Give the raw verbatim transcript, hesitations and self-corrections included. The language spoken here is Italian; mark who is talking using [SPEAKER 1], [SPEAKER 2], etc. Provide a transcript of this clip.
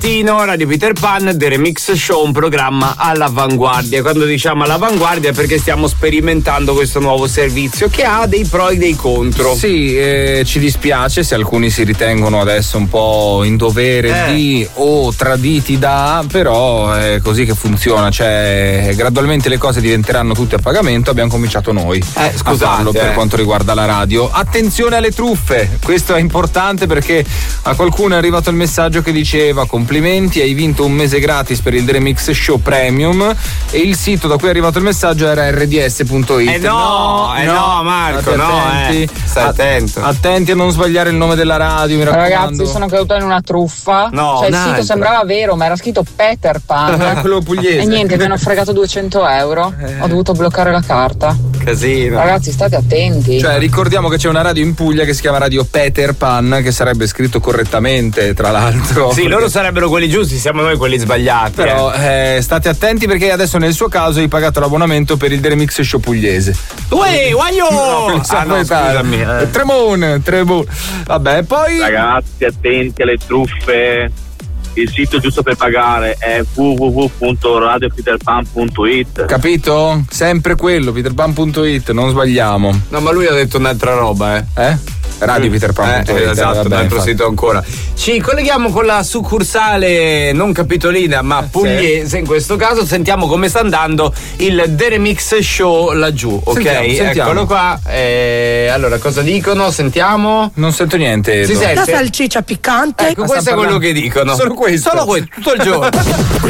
[SPEAKER 1] Radio Peter Pan, The Remix Show, un programma all'avanguardia. Quando diciamo all'avanguardia è perché stiamo sperimentando questo nuovo servizio che ha dei pro e dei contro.
[SPEAKER 2] Sì, eh, ci dispiace se alcuni si ritengono adesso un po' in dovere
[SPEAKER 1] eh.
[SPEAKER 2] di o traditi da, però è così che funziona, cioè gradualmente le cose diventeranno tutte a pagamento, abbiamo cominciato noi
[SPEAKER 1] eh, scusate,
[SPEAKER 2] a farlo
[SPEAKER 1] eh.
[SPEAKER 2] per quanto riguarda la radio. Attenzione alle truffe, questo è importante perché a qualcuno è arrivato il messaggio che diceva: complimenti, hai vinto un mese gratis per il The Remix Show Premium, e il sito da cui è arrivato il messaggio era erre di esse punto it.
[SPEAKER 1] Eh no,
[SPEAKER 2] no,
[SPEAKER 1] eh no Marco, no,
[SPEAKER 2] attenti,
[SPEAKER 1] eh. Stai attento.
[SPEAKER 2] Attenti a non sbagliare il nome della radio, mi raccomando.
[SPEAKER 3] Ragazzi, sono caduta in una truffa.
[SPEAKER 1] No,
[SPEAKER 3] cioè il
[SPEAKER 1] un'altra.
[SPEAKER 3] sito sembrava vero, ma era scritto Peter Pan.
[SPEAKER 2] Quello pugliese.
[SPEAKER 3] E niente, mi hanno fregato duecento euro.
[SPEAKER 2] Eh.
[SPEAKER 3] Ho dovuto bloccare la carta.
[SPEAKER 1] Casino.
[SPEAKER 3] Ragazzi, state attenti.
[SPEAKER 2] Cioè, ricordiamo che c'è una radio in Puglia che si chiama Radio Peter Pan, che sarebbe scritto correttamente, tra l'altro.
[SPEAKER 1] Sì, loro sarebbero quelli giusti, siamo noi quelli sbagliati.
[SPEAKER 2] Però eh. Eh, state attenti perché adesso nel suo caso hai pagato l'abbonamento per il The Remix Show pugliese.
[SPEAKER 1] Uè, guaglio!
[SPEAKER 2] No,
[SPEAKER 1] ah, no, scusami. Eh.
[SPEAKER 2] Tremone, Tremone. Vabbè, poi.
[SPEAKER 4] Ragazzi, attenti alle truffe. Il sito giusto per pagare è w w w punto radio peter pan punto it.
[SPEAKER 2] Capito? Sempre quello, peterpan punto it, non sbagliamo.
[SPEAKER 1] No, ma lui ha detto un'altra roba, eh.
[SPEAKER 2] Eh? Radio Peter Pan punto it.
[SPEAKER 1] Eh, esatto,
[SPEAKER 2] vabbè,
[SPEAKER 1] un altro
[SPEAKER 2] infatti.
[SPEAKER 1] sito ancora. Ci colleghiamo con la succursale non capitolina ma pugliese in questo caso. Sentiamo come sta andando il The Remix Show laggiù, ok?
[SPEAKER 2] Sentiamo, sentiamo.
[SPEAKER 1] Eccolo qua. Eh, allora, cosa dicono? Sentiamo.
[SPEAKER 2] Non sento niente.
[SPEAKER 1] Si
[SPEAKER 2] Edo.
[SPEAKER 1] sente?
[SPEAKER 5] La salsiccia piccante.
[SPEAKER 1] Ecco, questo è quello che dicono.
[SPEAKER 2] Solo questo.
[SPEAKER 1] Solo questo, tutto il giorno.